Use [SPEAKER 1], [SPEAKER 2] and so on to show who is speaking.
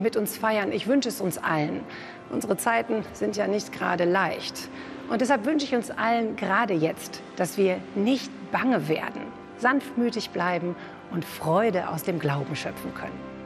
[SPEAKER 1] mit uns feiern. Ich wünsche es uns allen. Unsere Zeiten sind ja nicht gerade leicht. Und deshalb wünsche ich uns allen gerade jetzt, dass wir nicht bange werden, sanftmütig bleiben und Freude aus dem Glauben schöpfen können.